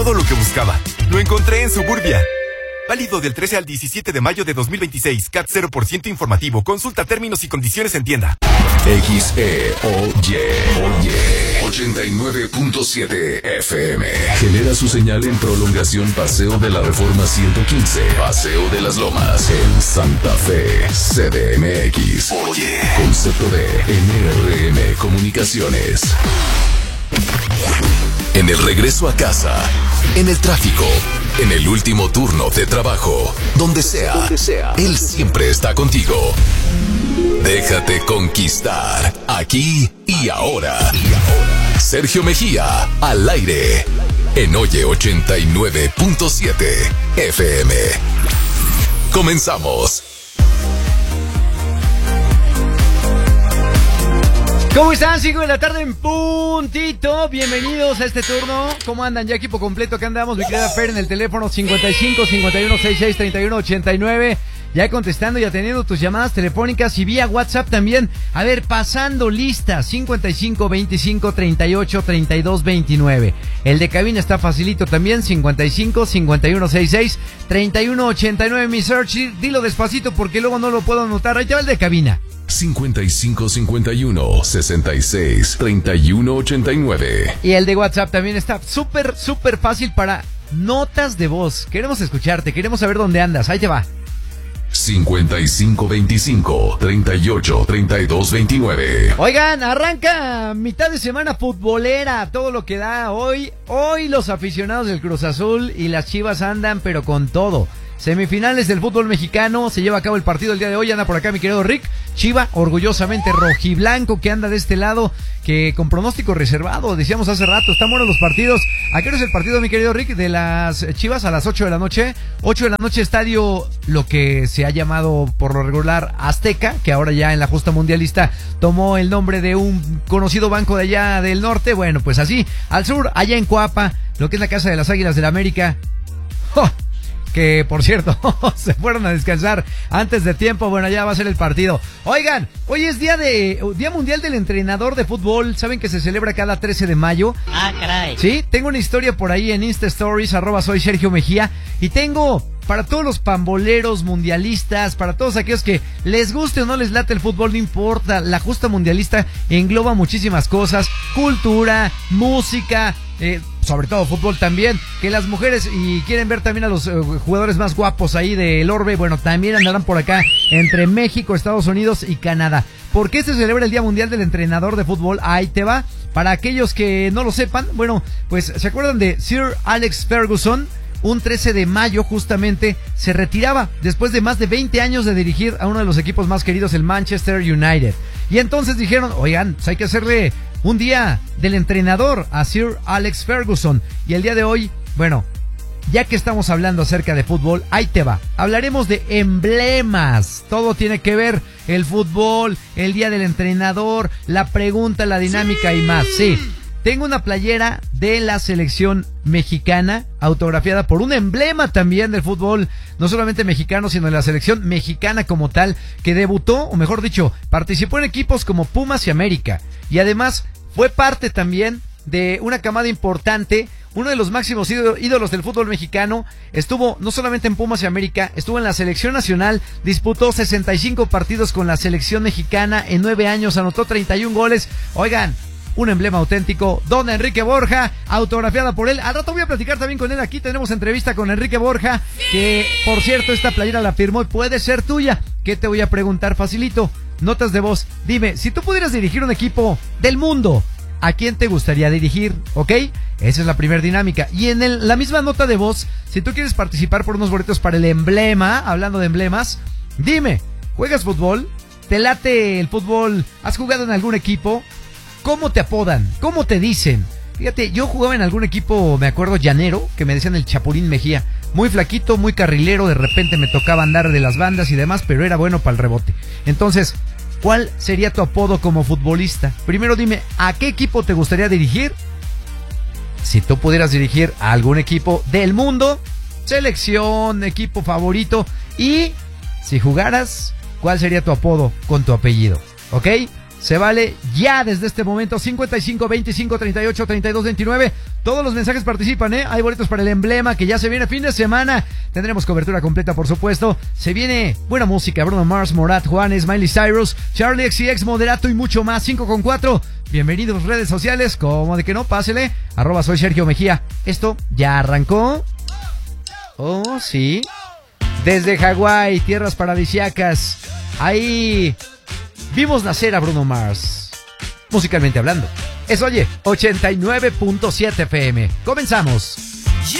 Todo lo que buscaba, lo encontré en Suburbia. Válido del 13 al 17 de mayo de 2026. CAT 0% informativo. Consulta términos y condiciones en tienda. XEOY 89.7 FM. Genera su señal en prolongación Paseo de la Reforma 115. Paseo de las Lomas. En Santa Fe. CDMX. Oye. Concepto de NRM Comunicaciones. En el regreso a casa, en el tráfico, en el último turno de trabajo, donde sea, él siempre está contigo. Déjate conquistar, aquí y ahora. Sergio Mejía, al aire, en Oye 89.7 FM. Comenzamos. ¿Cómo están? 5 de la tarde en puntito. Bienvenidos a este turno. ¿Cómo andan? Ya equipo completo. Acá andamos, mi querida Fer, en el teléfono 55 51 66 31 89. Ya contestando y atendiendo tus llamadas telefónicas y vía WhatsApp también. A ver, pasando lista. 55 25 38 32 29. El de cabina está facilito también. 55 51 66 31 89. Mi search, dilo despacito porque luego no lo puedo anotar. Ahí te va el de cabina. 55 51 66 31 89. Y el de WhatsApp también está súper fácil para notas de voz. Queremos escucharte, queremos saber dónde andas. Ahí te va. 55 25 38 32 29. Oigan, arranca mitad de semana futbolera, todo lo que da hoy los aficionados del Cruz Azul y las Chivas andan pero con todo. Semifinales del fútbol mexicano, se lleva a cabo el partido el día de hoy, anda por acá mi querido Rick. Chiva, orgullosamente rojiblanco, que anda de este lado, que con pronóstico reservado, decíamos hace rato, están buenos los partidos. ¿A qué hora es el partido, mi querido Rick? De las Chivas a las 8 de la noche. 8 de la noche, estadio, lo que se ha llamado por lo regular Azteca, que ahora ya en la justa mundialista tomó el nombre de un conocido banco de allá del norte. Bueno, pues así, al sur, allá en Coapa, lo que es la Casa de las Águilas del América. ¡Oh! Que por cierto, se fueron a descansar antes de tiempo. Bueno, ya va a ser el partido. Oigan, hoy es Día Mundial del Entrenador de Fútbol. ¿Saben que se celebra cada 13 de mayo? Ah, caray. Sí, tengo una historia por ahí en Insta Stories, @soy Sergio Mejía. Y tengo para todos los pamboleros mundialistas, para todos aquellos que les guste o no les late el fútbol, no importa. La justa mundialista engloba muchísimas cosas: cultura, música, sobre todo fútbol también, que las mujeres y quieren ver también a los jugadores más guapos ahí del orbe, bueno, también andarán por acá entre México, Estados Unidos y Canadá. ¿Por qué se celebra el Día Mundial del Entrenador de Fútbol? Ahí te va. Para aquellos que no lo sepan, bueno, pues ¿se acuerdan de Sir Alex Ferguson? Un 13 de mayo justamente se retiraba después de más de 20 años de dirigir a uno de los equipos más queridos, el Manchester United. Y entonces dijeron, oigan, pues hay que hacerle un día del entrenador a Sir Alex Ferguson. Y el día de hoy, bueno, ya que estamos hablando acerca de fútbol, ahí te va. Hablaremos de emblemas. Todo tiene que ver, el fútbol, el día del entrenador, la pregunta, la dinámica y más. Sí. Tengo una playera de la selección mexicana, autografiada por un emblema también del fútbol, no solamente mexicano, sino de la selección mexicana como tal, que debutó, o mejor dicho, participó en equipos como Pumas y América. Y además fue parte también de una camada importante, uno de los máximos ídolos del fútbol mexicano. Estuvo no solamente en Pumas y América, estuvo en la selección nacional, disputó 65 partidos con la selección mexicana en 9 años, anotó 31 goles. Oigan, un emblema auténtico, don Enrique Borja, autografiada por él. Al rato voy a platicar también con él. Aquí tenemos entrevista con Enrique Borja, que por cierto esta playera la firmó y puede ser tuya. ¿Qué te voy a preguntar? Facilito, notas de voz. Dime, si tú pudieras dirigir un equipo del mundo, ¿a quién te gustaría dirigir? ¿Ok? Esa es la primera dinámica. Y en la misma nota de voz, si tú quieres participar por unos boletos para el emblema, hablando de emblemas, dime, ¿juegas fútbol? ¿Te late el fútbol? ¿Has jugado en algún equipo? ¿Cómo te apodan? ¿Cómo te dicen? Fíjate, yo jugaba en algún equipo, me acuerdo, llanero, que me decían el Chapulín Mejía. Muy flaquito, muy carrilero, de repente me tocaba andar de las bandas y demás, pero era bueno para el rebote. Entonces, ¿cuál sería tu apodo como futbolista? Primero dime, ¿a qué equipo te gustaría dirigir? Si tú pudieras dirigir a algún equipo del mundo, selección, equipo favorito, y si jugaras, ¿cuál sería tu apodo con tu apellido? ¿Ok? Se vale ya desde este momento. 55 25 38 32 29. Todos los mensajes participan, Hay boletos para el emblema que ya se viene fin de semana. Tendremos cobertura completa, por supuesto. Se viene buena música. Bruno Mars, Morat, Juanes, Miley Cyrus, Charlie XCX, Moderato y mucho más. 5:4. Bienvenidos redes sociales. Como de que no, pásele. @soy Sergio Mejía. Esto ya arrancó. Oh, sí. Desde Hawái, tierras paradisíacas. Ahí vimos nacer a Bruno Mars. Musicalmente hablando. Es, oye, 89.7 FM. Comenzamos.